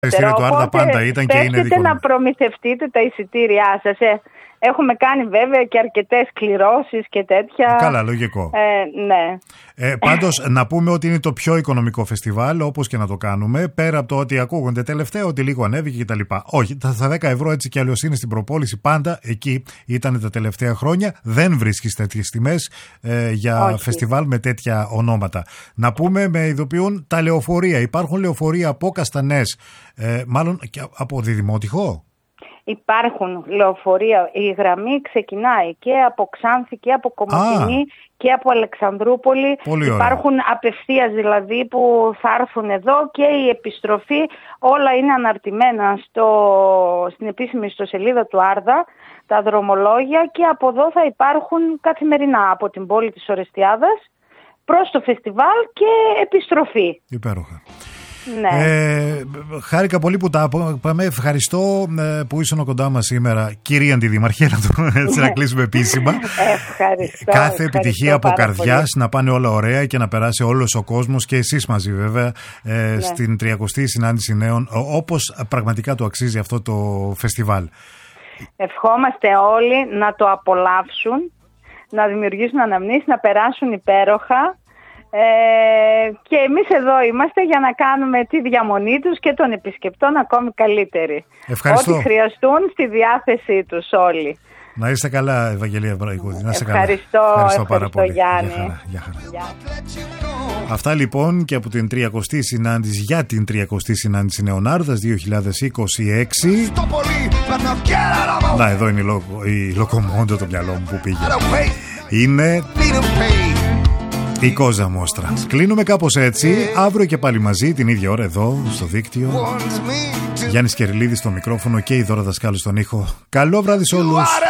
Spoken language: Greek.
εισιτήρια του Άρδα πάντα ήταν και είναι δικό. Να προμηθευτείτε τα εισιτήριά σας. Έχουμε κάνει βέβαια και αρκετές κληρώσεις και τέτοια. Καλά, λογικό. Ναι. Πάντως να πούμε ότι είναι το πιο οικονομικό φεστιβάλ, όπως και να το κάνουμε. Πέρα από το ότι ακούγονται τελευταία ότι λίγο ανέβηκε κτλ. Όχι, τα 10 ευρώ έτσι κι αλλιώς είναι στην προπόληση. Πάντα εκεί ήταν τα τελευταία χρόνια. Δεν βρίσκεις τέτοιες τιμές για φεστιβάλ με τέτοια ονόματα. Να πούμε, με ειδοποιούν τα λεωφορεία. Υπάρχουν λεωφορεία από Καστανές, μάλλον και από Διδημότυχο. Υπάρχουν λεωφορεία. Η γραμμή ξεκινάει και από Ξάνθη και από Κομοτηνή και από Αλεξανδρούπολη. Υπάρχουν απευθείας δηλαδή που θα έρθουν εδώ, και η επιστροφή όλα είναι αναρτημένα στην επίσημη ιστοσελίδα του Άρδα, τα δρομολόγια, και από εδώ θα υπάρχουν καθημερινά από την πόλη της Ορεστιάδας προς το φεστιβάλ και επιστροφή. Υπέροχα. Ναι. Χάρηκα πολύ που τα πάμε. Ευχαριστώ που ήσουν κοντά μας σήμερα, κυρία Αντιδημαρχία, να κλείσουμε επίσημα. Κάθε επιτυχία από καρδιάς, να πάνε όλα ωραία και να περάσει όλος ο κόσμος και εσείς μαζί βέβαια στην 30η συνάντηση νέων, όπως πραγματικά το αξίζει αυτό το φεστιβάλ. Ευχόμαστε όλοι να το απολαύσουν, να δημιουργήσουν αναμνήσεις, να περάσουν υπέροχα. Και εμείς εδώ είμαστε για να κάνουμε τη διαμονή τους και των επισκεπτών ακόμη καλύτερη. Ευχαριστώ. Ό,τι χρειαστούν στη διάθεσή τους όλοι. Να είστε καλά, Ευαγγελία Βραϊκούδη. Ευχαριστώ πάρα πολύ. Γιάννη. Γεια χαρά. Αυτά λοιπόν και από την 30η συνάντηση, για την 30η συνάντηση Νέων Άρδας 2026. Να, εδώ είναι η Λοκομόντο, το μυαλό μου που πήγε. Είναι η Κόζα Μόστρα. Κλείνουμε κάπως έτσι. Αύριο και πάλι μαζί την ίδια ώρα εδώ στο δίκτυο. Γιάννης Κεριλίδης στο μικρόφωνο και η Δώρα Δασκάλου στον ήχο. Καλό βράδυ σε όλους.